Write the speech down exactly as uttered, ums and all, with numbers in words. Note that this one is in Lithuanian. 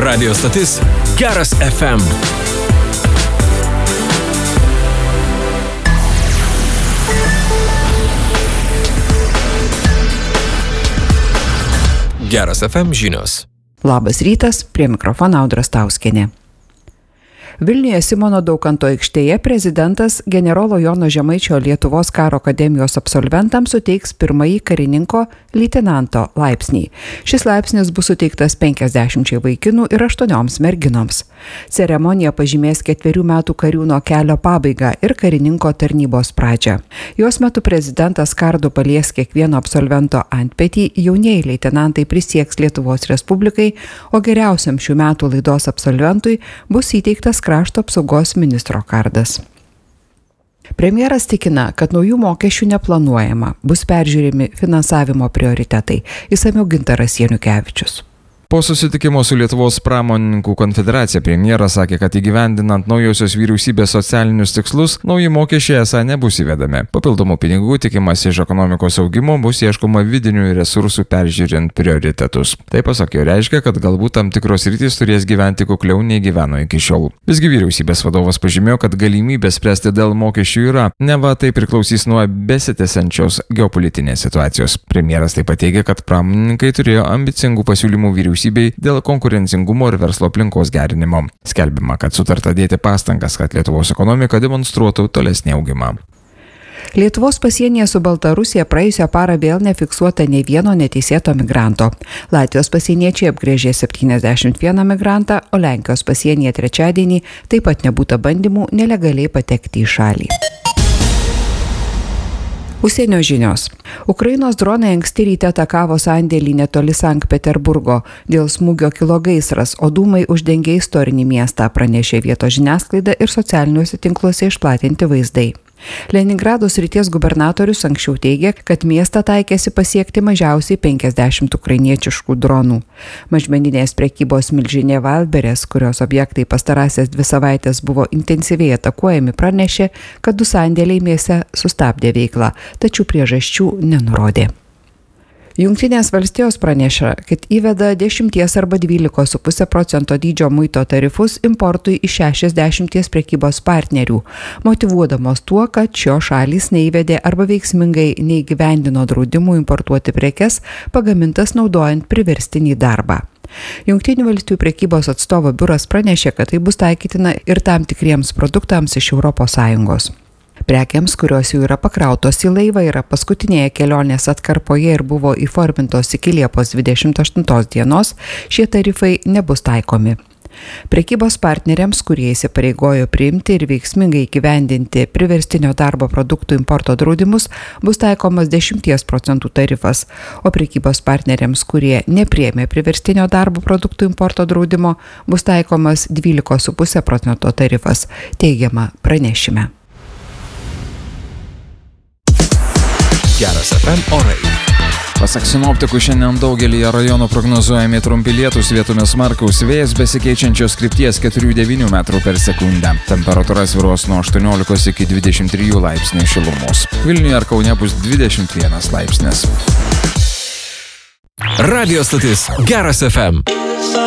Radio stotis Geras F M. Geras F M žinios. Labas rytas, prie mikrofono Audra Stauskienė. Vilniuje Simono Daukanto aikštėje prezidentas generolo Jono Žemaičio Lietuvos karo akademijos absolventams suteiks pirmąjį karininko leitenanto laipsnį. Šis laipsnis bus suteiktas penkiasdešimčiai vaikinų ir aštuonioms merginoms. Ceremonija pažymės ketverių metų kariūno kelio pabaigą ir karininko tarnybos pradžią. Jos metu prezidentas kardu palies kiekvieno absolvento antpetį, jaunieji leitenantai prisieks Lietuvos Respublikai, o geriausiam šių metų laidos absolventui bus įteiktas krašto apsaugos ministro kardas. Premjeras tikina, kad naujų mokesčių neplanuojama, bus peržiūrimi finansavimo prioritetai. Išsamiau Gintaras Janukevičius. Po susitikimo su Lietuvos pramonininkų konfederacija premjeras sakė, kad įgyvendinant naujosios vyriausybės socialinius tikslus, nauji mokesčiai esą nebus įvedami. Papildomų pinigų tikimasi iš ekonomikos augimo, bus ieškoma vidinių resursų peržiūrint prioritetus. Tai pasak jo reiškia, kad galbūt tam tikros sritys turės gyventi kukliau nei gyveno iki šiol. Visgi vyriausybės vadovas pažymėjo, kad galimybė spręsti dėl mokesčių yra, neva tai priklausys nuo besitęsiančios geopolitinės situacijos. Premjeras taip pat teigė, kad pramonininkai turėjo ambicingų pasiūlymų vyriausybės dėl konkurencingumo ir verslo aplinkos gerinimo. Skelbiama, kad sutarta dėti pastangas, kad Lietuvos ekonomika demonstruotų tolesnį augimą. Lietuvos pasienyje su Baltarusija praėjusią parą vėl nefiksuota nei vieno neteisėto migranto. Latvijos pasieniečiai apgręžė septyniasdešimt vieną migrantą, o Lenkijos pasienyje trečiadienį taip pat nebūta bandymų nelegaliai patekti į šalį. Užsienio žinios. Ukrainos dronai anksti ryte atakavo sandėlį netoli Sankt Peterburgo. Dėl smūgio kilo gaisras, o dūmai uždengė istorinį miestą, pranešė vietos žiniasklaida ir socialiniuose tinkluose išplatinti vaizdai. Leningrado srities gubernatorius anksčiau teigė, kad miestą taikėsi pasiekti mažiausiai penkiasdešimt ukrainiečiškų dronų. Mažmeninės prekybos milžinė Wildberries, kurios objektai pastarąsias dvi savaitės buvo intensyviai atakuojami, pranešė, kad du sandėliai mieste sustabdė veiklą, tačiau priežasčių nenurodė. Jungtinės valstijos praneša, kad įveda dešimties arba dvylikos su puse procento dydžio muito tarifus importui iš šešiasdešimties prekybos partnerių, motyvuodamos tuo, kad šios šalys neįvedė arba veiksmingai neįgyvendino draudimų importuoti prekes pagamintas naudojant priverstinį darbą. Jungtinių valstijų prekybos atstovo biuras pranešė, kad tai bus taikytina ir tam tikriems produktams iš Europos Sąjungos. Prekiams, kurios jau yra pakrautos į laivą, yra paskutinėje kelionės atkarpoje ir buvo įformintos iki Liepos dvidešimt aštuntos dienos, šie tarifai nebus taikomi. Prekybos partneriams, kurie įsipareigojo priimti ir veiksmingai įgyvendinti priverstinio darbo produktų importo draudimus, bus taikomas dešimties procentų tarifas, o prekybos partneriams, kurie nepriėmė priverstinio darbo produktų importo draudimo, bus taikomas dvylikos su puse procento tarifas, teigiama pranešime. Geras F M orai. Pasak sinoptikų, šiandien daugelį rajonų prognozuojami trumpi lietūs, vietomis smarkaus vėjas besikeičiančios krypties keturių devynių metrų per sekundę. Temperatūra svyruos nuo aštuoniolikos iki dvidešimt trijų laipsnių šilumos. Vilniuje ar Kaune bus dvidešimt vienas laipsnis. Radio stotis Geras F M.